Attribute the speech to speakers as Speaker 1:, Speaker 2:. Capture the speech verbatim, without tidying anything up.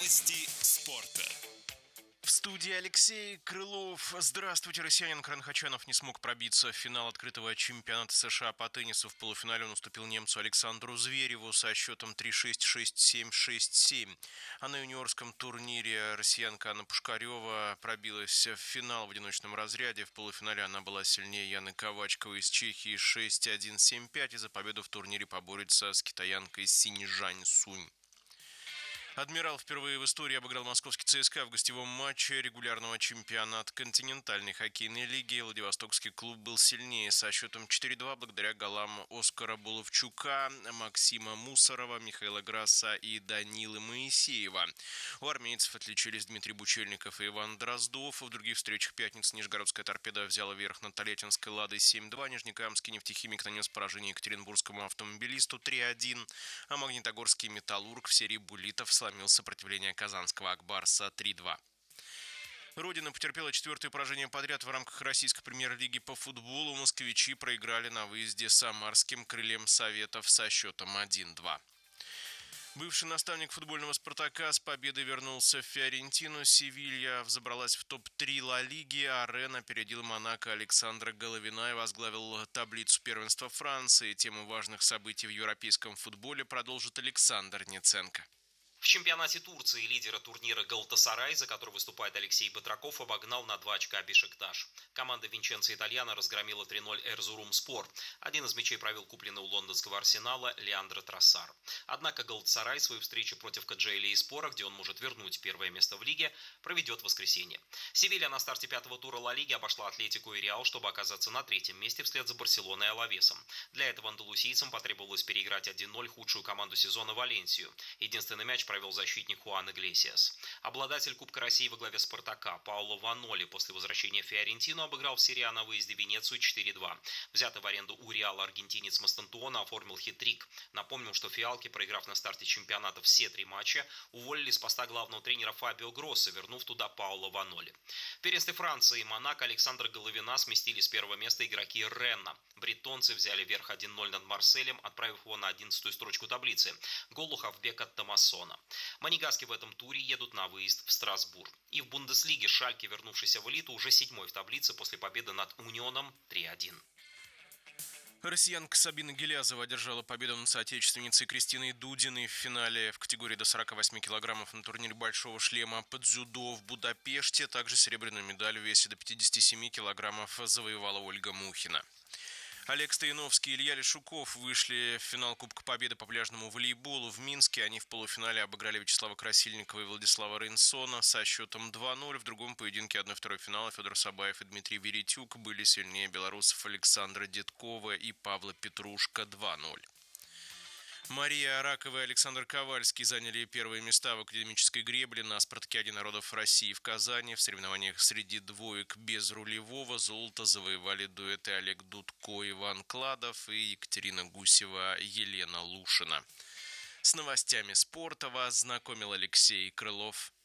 Speaker 1: Новости спорта.
Speaker 2: В студии Алексей Крылов. Здравствуйте, россиянин Карен Хачанов не смог пробиться в финал открытого чемпионата США по теннису. В полуфинале он уступил немцу Александру Звереву со счетом три-шесть, шесть-семь, шесть-семь. А на юниорском турнире россиянка Анна Пушкарева пробилась в финал в одиночном разряде. В полуфинале она была сильнее Яны Ковачковой из Чехии шесть-один, семь-пять. И за победу в турнире поборется с китаянкой Синьжань Сунь. «Адмирал» впервые в истории обыграл московский ЦСКА в гостевом матче регулярного чемпионата континентальной хоккейной лиги. Владивостокский клуб был сильнее со счетом четыре-два благодаря голам Оскара Буловчука, Максима Мусорова, Михаила Грасса и Данилы Моисеева. У армейцев отличились Дмитрий Бучельников и Иван Дроздов. В других встречах пятницы Нижегородская «Торпеда» взяла верх над Тольяттинской «Ладой» семь-два. Нижнекамский «Нефтехимик» нанес поражение екатеринбургскому автомобилисту три-один. А Магнитогорский «Металлург» в серии буллитов сломил сопротивление казанского «Акбарса» три-два. Родина потерпела четвертое поражение подряд в рамках российской премьер-лиги по футболу. Москвичи проиграли на выезде самарским «Крыльям Советов» со счетом один-два. Бывший наставник футбольного «Спартака» с победой вернулся в Фиорентину. Севилья взобралась в топ-три Ла Лиги, а Рен опередил Монако Александра Головина и возглавил таблицу первенства Франции. Тему важных событий в европейском футболе продолжит Александр Неценко.
Speaker 3: В чемпионате Турции лидера турнира Галатасарай, за который выступает Алексей Батраков, обогнал на два очка Бешикташ. Команда Винченцо Итальяно разгромила три-ноль Эрзурум-Спор. Один из мячей провел купленный у лондонского Арсенала Леандро Троссар. Однако Галатасарай свою встречу против Коджейлии Спора, где он может вернуть первое место в лиге, проведет в воскресенье. Севилья на старте пятого тура Ла Лиги обошла Атлетику и Реал, чтобы оказаться на третьем месте вслед за Барселоной и Алавесом. Для этого андалусийцам потребовалось переиграть один-ноль худшую команду сезона Валенсию. Единственный мяч провел защитник Хуан Иглесиас. Обладатель Кубка России во главе «Спартака» Паоло Ваноли после возвращения в Фиорентину обыграл в серии А на выезде Венецию четыре-два. Взятый в аренду у Реала аргентинец Мастантуона оформил хит-трик. Напомним, что фиалки, проиграв на старте чемпионата все три матча, уволили с поста главного тренера Фабио Гросса, вернув туда Паоло Ваноли. В первенстве Франции Монако Александра Головина сместили с первого места игроки Ренна. Бретонцы взяли верх один-ноль над Марселем, отправив его на одиннадцатую строчку таблицы. Гол у Хавбека Томассона. Монегаски в этом туре едут на выезд в Страсбург. И в Бундеслиге Шальке, вернувшийся в элиту, уже седьмой в таблице после победы над Унионом три-один.
Speaker 2: Россиянка Сабина Гилязова одержала победу над соотечественницей Кристиной Дудиной в финале в категории до сорока восьми килограммов на турнире «Большого шлема» по дзюдо в Будапеште. Также серебряную медаль в весе до пятидесяти семи килограммов завоевала Ольга Мухина. Олег Стояновский и Илья Лешуков вышли в финал Кубка Победы по пляжному волейболу в Минске. Они в полуфинале обыграли Вячеслава Красильникова и Владислава Рейнсона со счетом два-ноль. В другом поединке один-два финала Федор Сабаев и Дмитрий Веретюк были сильнее белорусов Александра Дедкова и Павла Петрушка два-ноль. Мария Аракова и Александр Ковальский заняли первые места в академической гребле на Спартакиаде народов России в Казани. В соревнованиях среди двоек без рулевого золото завоевали дуэты Олег Дудко, Иван Кладов и Екатерина Гусева, Елена Лушина. С новостями спорта вас знакомил Алексей Крылов.